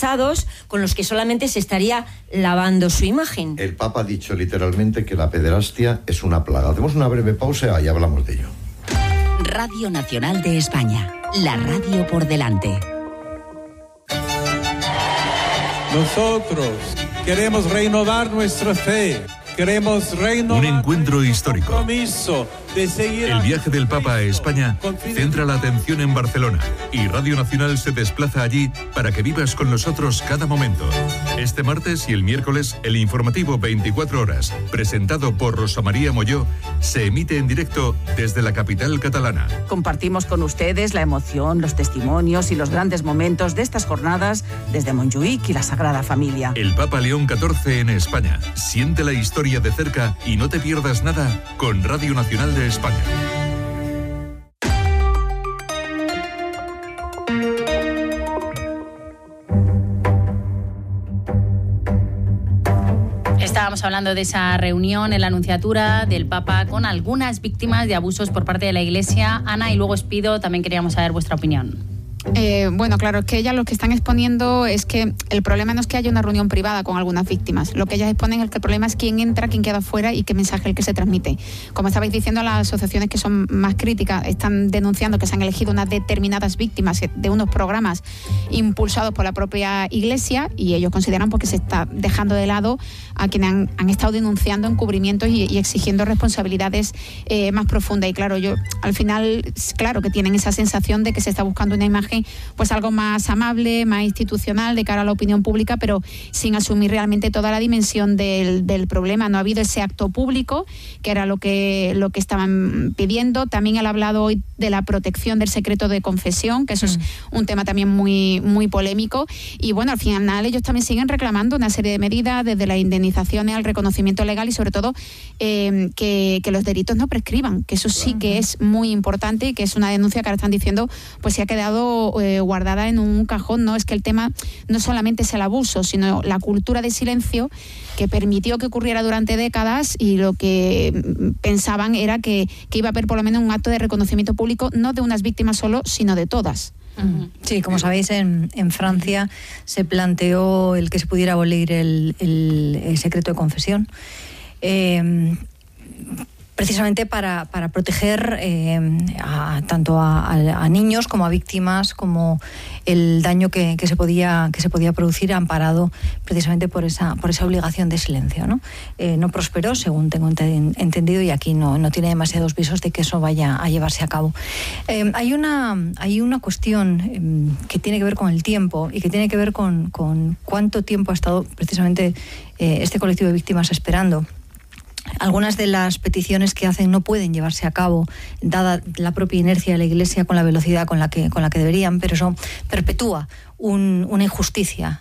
pasados con los que solamente se estaría lavando su imagen. El Papa ha dicho literalmente que la pederastia es una plaga. Hacemos una breve pausa y hablamos de ello. Radio Nacional de España, la radio por delante. Nosotros queremos renovar nuestra fe. Queremos renovar un encuentro histórico. Compromiso de seguir. El viaje del Papa a España centra la atención en Barcelona y Radio Nacional se desplaza allí para que vivas con nosotros cada momento. Este martes y el miércoles, el informativo 24 horas, presentado por Rosa María Molló, se emite en directo desde la capital catalana. Compartimos con ustedes la emoción, los testimonios y los grandes momentos de estas jornadas desde Montjuïc y la Sagrada Familia. El Papa León XIV en España. Siente la historia de cerca y no te pierdas nada con Radio Nacional de España. Estábamos hablando de esa reunión en la Anunciatura del Papa con algunas víctimas de abusos por parte de la Iglesia. Ana, y luego os pido, también queríamos saber vuestra opinión. Bueno, claro, es que ellas lo que están exponiendo es que el problema no es que haya una reunión privada con algunas víctimas. Lo que ellas exponen es que el problema es quién entra, quién queda fuera y qué mensaje es el que se transmite. Como estabais diciendo, las asociaciones que son más críticas están denunciando que se han elegido unas determinadas víctimas de unos programas impulsados por la propia Iglesia, y ellos consideran porque se está dejando de lado a quienes han estado denunciando encubrimientos y exigiendo responsabilidades más profundas. Y claro, yo al final, claro que tienen esa sensación de que se está buscando una imagen pues algo más amable, más institucional de cara a la opinión pública, pero sin asumir realmente toda la dimensión del problema. No ha habido ese acto público, que era lo que estaban pidiendo. También él ha hablado hoy de la protección del secreto de confesión, que eso es un tema también muy, muy polémico. Y bueno, al final ellos también siguen reclamando una serie de medidas, desde las indemnizaciones al reconocimiento legal y sobre todo que los delitos no prescriban, que eso sí que es muy importante y que es una denuncia que ahora están diciendo pues se ha quedado guardada en un cajón. No es que el tema no solamente es el abuso, sino la cultura de silencio que permitió que ocurriera durante décadas, y lo que pensaban era que iba a haber por lo menos un acto de reconocimiento público, no de unas víctimas solo, sino de todas. Sí, como sabéis, en Francia se planteó el que se pudiera abolir el secreto de confesión. Precisamente para proteger tanto a niños como a víctimas, como el daño que se podía producir, amparado precisamente por esa obligación de silencio, ¿no? No prosperó, según tengo entendido, y aquí no tiene demasiados visos de que eso vaya a llevarse a cabo. Hay una cuestión que tiene que ver con el tiempo y que tiene que ver con cuánto tiempo ha estado precisamente este colectivo de víctimas esperando. Algunas de las peticiones que hacen no pueden llevarse a cabo, dada la propia inercia de la Iglesia, con la velocidad con la que deberían, pero eso perpetúa una injusticia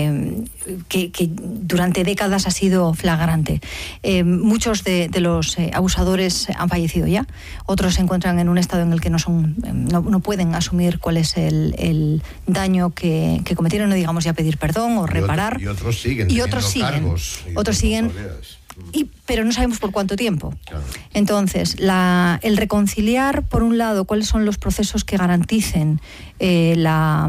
que durante décadas ha sido flagrante. Muchos de los abusadores han fallecido ya, otros se encuentran en un estado en el que no pueden asumir cuál es el daño que cometieron, no digamos ya pedir perdón o reparar. Y otros siguen. Otros siguen. Pero no sabemos por cuánto tiempo. Claro. Entonces, el reconciliar, por un lado, cuáles son los procesos que garanticen la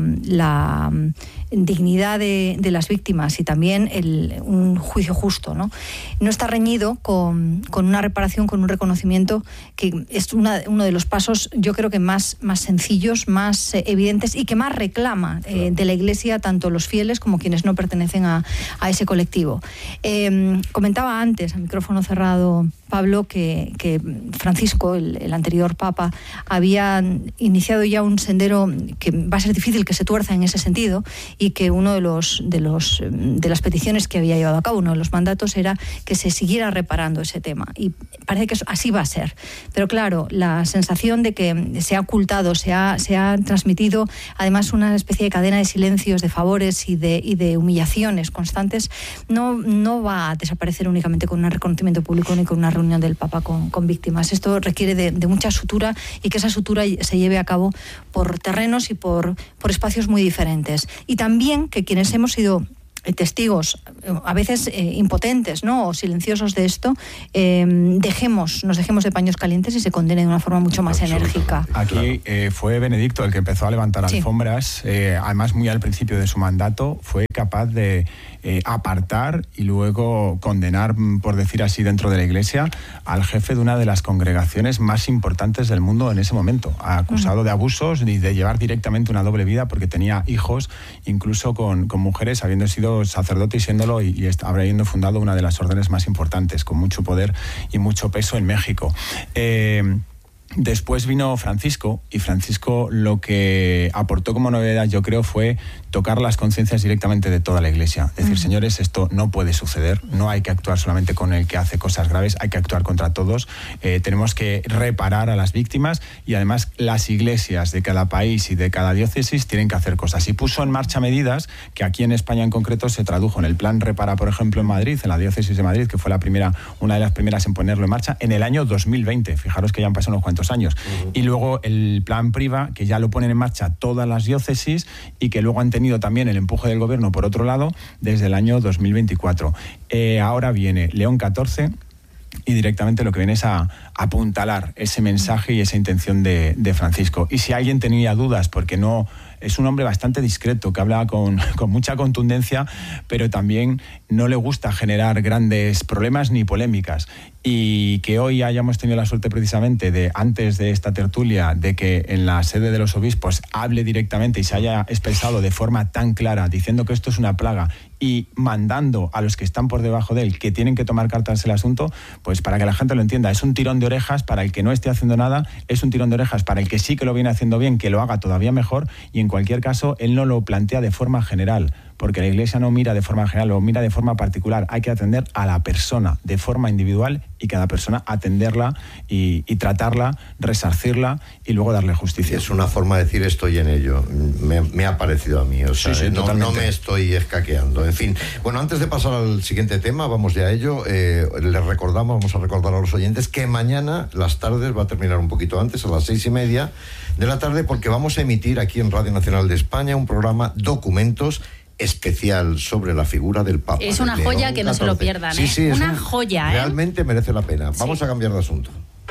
dignidad de las víctimas y también un juicio justo, ¿no? No está reñido con una reparación, con un reconocimiento, que es uno de los pasos, yo creo que más sencillos, más evidentes y que más reclama de la Iglesia, tanto los fieles como quienes no pertenecen a ese colectivo. Comentaba antes, a micrófono cerrado, Pablo, que Francisco, el anterior Papa, había iniciado ya un sendero que va a ser difícil que se tuerza en ese sentido, y que uno de las peticiones que había llevado a cabo, uno de los mandatos, era que se siguiera reparando ese tema. Y parece que así va a ser. Pero claro, la sensación de que se ha ocultado, se ha transmitido además una especie de cadena de silencios, de favores y de humillaciones constantes, no va a desaparecer únicamente con un reconocimiento público ni con una reunión del Papa con víctimas. Esto requiere de mucha sutura, y que esa sutura se lleve a cabo por terrenos y por espacios muy diferentes. Y también que quienes hemos sido testigos, a veces impotentes, ¿no?, o silenciosos de esto, nos dejemos de paños calientes y se condene de una forma mucho más enérgica. Aquí fue Benedicto el que empezó a levantar alfombras, además muy al principio de su mandato, fue capaz de apartar y luego condenar, por decir así, dentro de la Iglesia, al jefe de una de las congregaciones más importantes del mundo en ese momento, acusado de abusos y de llevar directamente una doble vida porque tenía hijos, incluso con mujeres, habiendo sido sacerdote y siéndolo, y habiendo fundado una de las órdenes más importantes, con mucho poder y mucho peso en México. Después vino Francisco, y Francisco lo que aportó como novedad, yo creo, fue tocar las conciencias directamente de toda la Iglesia. Es decir, señores, esto no puede suceder, no hay que actuar solamente con el que hace cosas graves, hay que actuar contra todos, tenemos que reparar a las víctimas, y además las iglesias de cada país y de cada diócesis tienen que hacer cosas. Y puso en marcha medidas que aquí en España en concreto se tradujo en el Plan Repara, por ejemplo, en Madrid, en la diócesis de Madrid, que fue una de las primeras en ponerlo en marcha, en el año 2020. Fijaros que ya han pasado unos cuantos años. Y luego el Plan Priva, que ya lo ponen en marcha todas las diócesis y que luego han tenido también el empuje del gobierno por otro lado desde el año 2024. Ahora viene León XIV y directamente lo que viene es a apuntalar ese mensaje y esa intención de Francisco. Y si alguien tenía dudas, porque no... Es un hombre bastante discreto, que habla con mucha contundencia, pero también no le gusta generar grandes problemas ni polémicas. Y que hoy hayamos tenido la suerte precisamente de, antes de esta tertulia, de que en la sede de los obispos hable directamente y se haya expresado de forma tan clara, diciendo que esto es una plaga y mandando a los que están por debajo de él que tienen que tomar cartas en el asunto, pues para que la gente lo entienda, es un tirón de orejas para el que no esté haciendo nada, es un tirón de orejas para el que sí que lo viene haciendo bien, que lo haga todavía mejor, y en cualquier caso él no lo plantea de forma general, porque la Iglesia no mira de forma general, lo mira de forma particular. Hay que atender a la persona de forma individual y cada persona atenderla y tratarla, resarcirla y luego darle justicia. Es una forma de decir estoy en ello. Me ha parecido a mí. O sea, sí, no me estoy escaqueando. En fin, bueno, antes de pasar al siguiente tema, vamos ya a ello. Vamos a recordar a los oyentes que mañana las tardes va a terminar un poquito antes, a las 6:30 de la tarde, porque vamos a emitir aquí en Radio Nacional de España un programa Documentos especial sobre la figura del Papa. Es una joya que no se lo pierdan, ¿eh? Sí, una joya, ¿eh? Realmente merece la pena. Vamos a cambiar de asunto.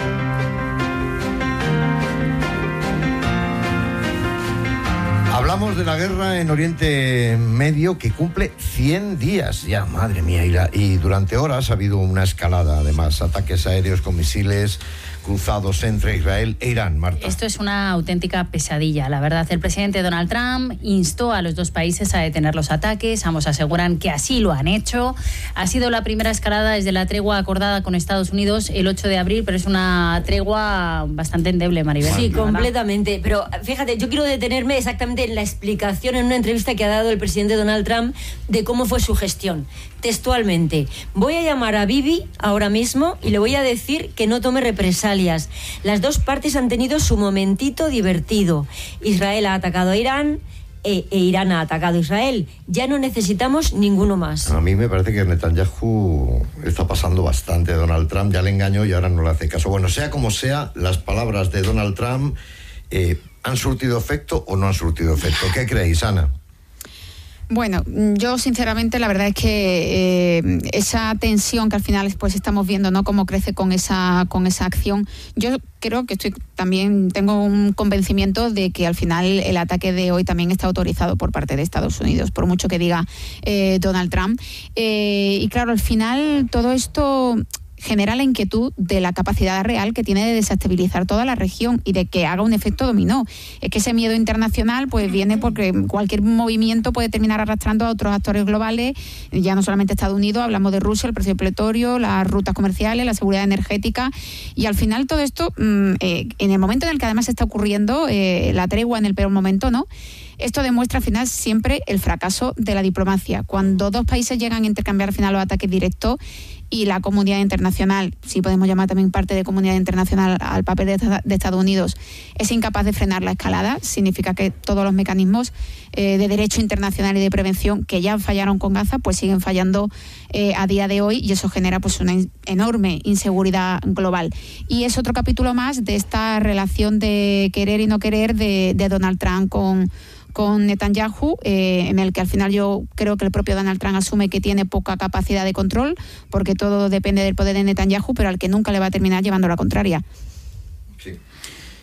Hablamos de la guerra en Oriente Medio, que cumple 100 días ya, madre mía, y durante horas ha habido una escalada, además, ataques aéreos con misiles cruzados entre Israel e Irán, Marta. Esto es una auténtica pesadilla, la verdad. El presidente Donald Trump instó a los dos países a detener los ataques. Ambos aseguran que así lo han hecho. Ha sido la primera escalada desde la tregua acordada con Estados Unidos el 8 de abril, pero es una tregua bastante endeble, Maribel. Sí, completamente. Pero fíjate, yo quiero detenerme exactamente en la explicación en una entrevista que ha dado el presidente Donald Trump de cómo fue su gestión. Textualmente: voy a llamar a Bibi ahora mismo y le voy a decir que no tome represalias. Las dos partes han tenido su momentito divertido. Israel ha atacado a Irán e Irán ha atacado a Israel. Ya no necesitamos ninguno más. A mí me parece que Netanyahu está pasando bastante. Donald Trump ya le engañó y ahora no le hace caso. Bueno, sea como sea, las palabras de Donald Trump ¿han surtido efecto o no han surtido efecto? ¿Qué creéis, Ana? Bueno, yo sinceramente la verdad es que esa tensión que al final pues estamos viendo, ¿no?, cómo crece con esa acción, yo creo que tengo un convencimiento de que al final el ataque de hoy también está autorizado por parte de Estados Unidos, por mucho que diga Donald Trump. Y claro, al final todo esto genera la inquietud de la capacidad real que tiene de desestabilizar toda la región y de que haga un efecto dominó. Es que ese miedo internacional pues viene porque cualquier movimiento puede terminar arrastrando a otros actores globales, ya no solamente Estados Unidos, hablamos de Rusia, el precio del petróleo, las rutas comerciales, la seguridad energética, y al final todo esto, en el momento en el que además está ocurriendo la tregua en el peor momento, ¿no?, esto demuestra al final siempre el fracaso de la diplomacia. Cuando dos países llegan a intercambiar al final los ataques directos y la comunidad internacional, si podemos llamar también parte de comunidad internacional al papel de Estados Unidos, es incapaz de frenar la escalada, significa que todos los mecanismos de derecho internacional y de prevención que ya fallaron con Gaza, pues siguen fallando a día de hoy, y eso genera pues una enorme inseguridad global. Y es otro capítulo más de esta relación de querer y no querer de Donald Trump con Netanyahu, en el que al final yo creo que el propio Donald Trump asume que tiene poca capacidad de control, porque todo depende del poder de Netanyahu, pero al que nunca le va a terminar llevando la contraria. Sí.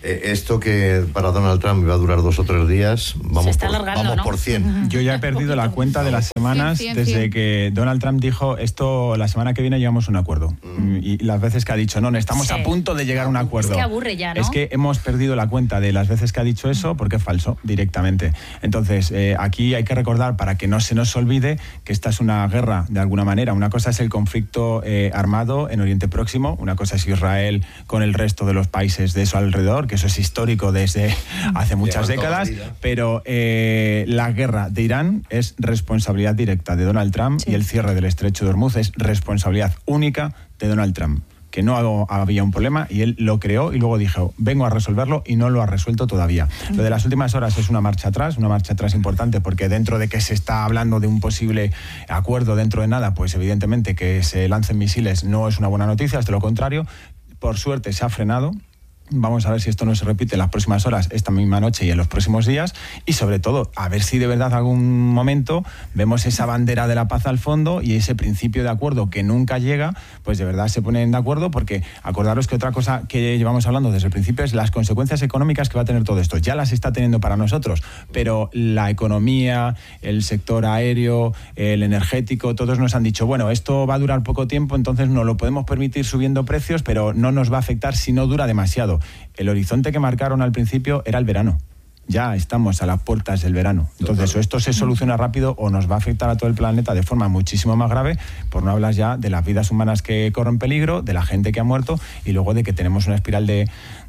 Esto que para Donald Trump iba a durar 2 o 3 días, vamos por 100. Yo ya he perdido la cuenta de las semanas desde que Donald Trump dijo esto, la semana que viene llevamos un acuerdo. Y las veces que ha dicho, no, estamos a punto de llegar a un acuerdo. Es que aburre ya, ¿no? Es que hemos perdido la cuenta de las veces que ha dicho eso porque es falso, directamente. Entonces, aquí hay que recordar, para que no se nos olvide, que esta es una guerra, de alguna manera. Una cosa es el conflicto armado en Oriente Próximo, una cosa es Israel con el resto de los países de su alrededor, que eso es histórico desde hace muchas décadas, pero la guerra de Irán es responsabilidad directa de Donald Trump, y el cierre del Estrecho de Hormuz es responsabilidad única de Donald Trump, que no había un problema y él lo creó y luego dijo, vengo a resolverlo, y no lo ha resuelto todavía. Lo de las últimas horas es una marcha atrás importante, porque dentro de que se está hablando de un posible acuerdo dentro de nada, pues evidentemente que se lancen misiles no es una buena noticia, es de lo contrario. Por suerte se ha frenado. Vamos a ver si esto no se repite en las próximas horas, esta misma noche y en los próximos días, y sobre todo a ver si de verdad algún momento vemos esa bandera de la paz al fondo y ese principio de acuerdo que nunca llega, pues de verdad se ponen de acuerdo, porque acordaros que otra cosa que llevamos hablando desde el principio es las consecuencias económicas que va a tener todo esto. Ya las está teniendo para nosotros, pero la economía, el sector aéreo, el energético, todos nos han dicho, bueno, esto va a durar poco tiempo, entonces no lo podemos permitir subiendo precios, pero no nos va a afectar si no dura demasiado. El horizonte que marcaron al principio era el verano. Ya estamos a las puertas del verano. Entonces, o esto se soluciona rápido o nos va a afectar a todo el planeta de forma muchísimo más grave, por no hablar ya de las vidas humanas que corren peligro, de la gente que ha muerto, y luego de que tenemos una espiral de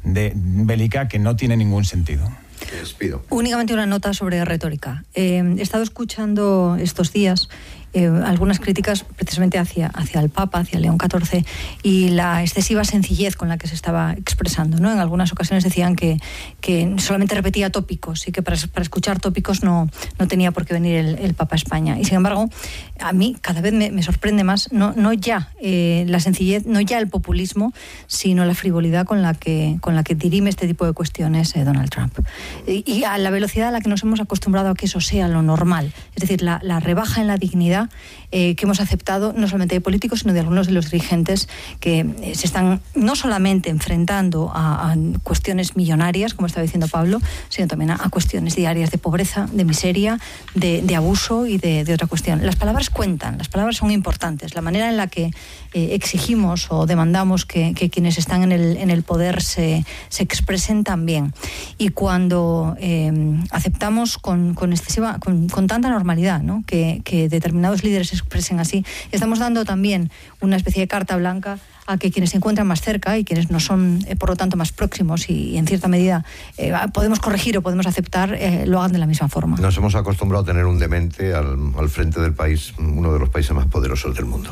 bélica que no tiene ningún sentido. Únicamente una nota sobre retórica. He estado escuchando estos días algunas críticas precisamente hacia el Papa, hacia León XIV, y la excesiva sencillez con la que se estaba expresando, ¿no? En algunas ocasiones decían que solamente repetía tópicos y que para escuchar tópicos no tenía por qué venir el Papa a España. Y sin embargo, a mí cada vez me sorprende más, no ya la sencillez, no ya el populismo, sino la frivolidad con la que dirime este tipo de cuestiones Donald Trump. Y a la velocidad a la que nos hemos acostumbrado a que eso sea lo normal. Es decir, la rebaja en la dignidad que hemos aceptado, no solamente de políticos, sino de algunos de los dirigentes que se están no solamente enfrentando a cuestiones millonarias, como estaba diciendo Pablo, sino también a cuestiones diarias de pobreza, de miseria, de abuso y de otra cuestión. Las palabras cuentan, las palabras son importantes. La manera en la que exigimos o demandamos que quienes están en el poder se expresen también. Y cuando aceptamos con tanta normalidad, ¿no? que determinados líderes se expresen así, estamos dando también una especie de carta blanca a que quienes se encuentran más cerca y quienes no son, por lo tanto, más próximos y en cierta medida podemos corregir o podemos aceptar, lo hagan de la misma forma. Nos hemos acostumbrado a tener un demente al frente del país, uno de los países más poderosos del mundo.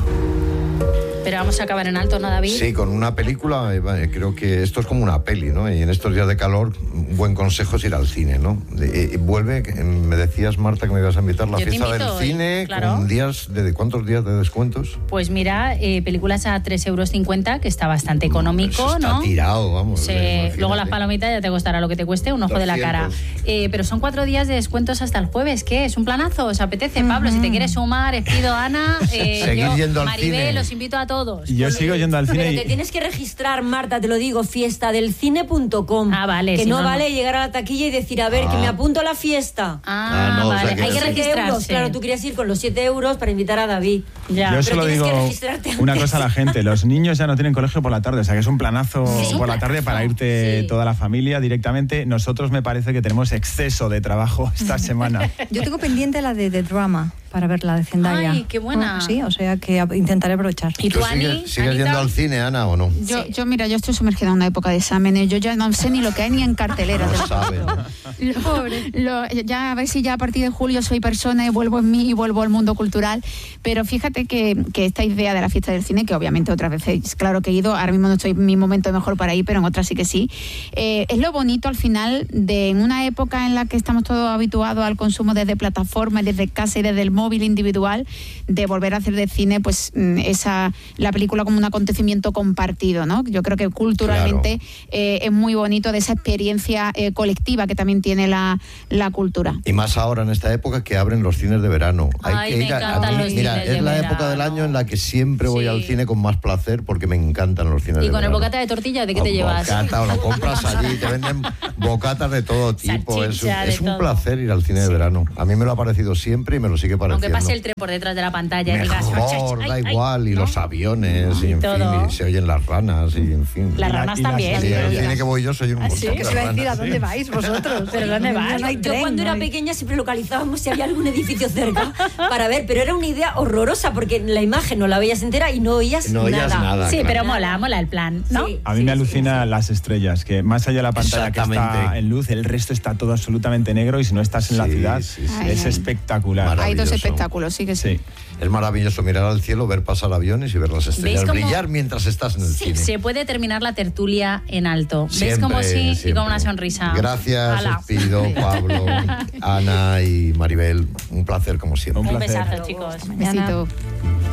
Pero vamos a acabar en alto, ¿no, David? Sí, con una película, creo que esto es como una peli, ¿no? Y en estos días de calor, un buen consejo es ir al cine, ¿no? Vuelve, me decías, Marta, que me ibas a invitar la fiesta del cine, claro. Con ¿cuántos días de descuentos? Pues mira, películas a 3,50 €, que está bastante económico, eso está ¿no? Tirado, vamos. Luego las palomitas ya te costará lo que te cueste, un ojo 200. De la cara. Pero son 4 días de descuentos hasta el jueves, ¿qué? ¿Es un planazo? ¿Os apetece? Pablo, si te quieres sumar, pido a Ana, Seguir yendo al Maribel, cine. Los invito a todos. Yo sigo yendo al cine. Pero te tienes que registrar, Marta, te lo digo, fiestadelcine.com. Vale. Que si no vale llegar a la taquilla y decir, a ver, que me apunto a la fiesta. No, vale. o sea que Hay que 7 registrarse. euros. Claro, tú querías ir con los 7 euros para invitar a David. Ya. Yo Pero solo tienes digo que registrarte una antes. cosa a la gente, los niños ya no tienen colegio por la tarde, o sea que es un planazo por la tarde para irte toda la familia directamente. Nosotros me parece que tenemos exceso de trabajo esta semana. Yo tengo pendiente la de The Drama para ver la de Zendaya. Ay, qué buena. Sí, o sea que intentaré aprovechar. ¿Y tú, ¿Tú Ani? sigues yendo al cine, Ana, o no? Mira, yo estoy sumergida en una época de exámenes. Yo ya no sé ni lo que hay ni en cartelera. No sabe, ¿no? Ya a ver si ya a partir de julio soy persona y vuelvo en mí y vuelvo al mundo cultural. Pero fíjate que esta idea de la fiesta del cine, que obviamente otras veces, claro que he ido, ahora mismo no estoy en mi momento mejor para ir, pero en otras sí que sí. Es lo bonito al final de en una época en la que estamos todos habituados al consumo desde plataformas, desde casa y desde el móvil, móvil individual, de volver a hacer de cine pues la película como un acontecimiento compartido, ¿no? Yo creo que culturalmente es muy bonito de esa experiencia colectiva que también tiene la cultura. Y más ahora en esta época que abren los cines de verano. Mira, es la época del año en la que siempre voy al cine con más placer porque me encantan los cines de verano. ¿Y con el bocata de tortilla de qué te llevas? Bocata, o lo compras allí, te venden bocatas de todo tipo. Es un placer ir al cine de verano. A mí me lo ha parecido siempre y me lo sigue pareciendo. Aunque pase el tren por detrás de la pantalla. Mejor, da igual, y los aviones, y en fin, y se oyen las ranas, y en fin. Las ranas también. Sí, el cine que voy yo soy un montón de que se va a decir, ¿a dónde vais vosotros? ¿Pero dónde vais? Yo cuando era pequeña siempre localizábamos si había algún edificio cerca para ver, pero era una idea horrorosa porque la imagen no la veías entera y no oías nada. Sí, pero mola el plan, ¿no? Sí, a mí me alucina las estrellas, que más allá de la pantalla que está en luz, el resto está todo absolutamente negro y si no estás en la ciudad es espectacular. Hay dos espectáculos, sí. Es maravilloso mirar al cielo, ver pasar aviones y ver las estrellas brillar mientras estás en el cine. Se puede terminar la tertulia en alto. Siempre, ¿Ves cómo sí? Siempre. Y con una sonrisa. Gracias, Espido, Pablo, Ana y Maribel. Un placer como siempre. Un besazo, chicos. Besito.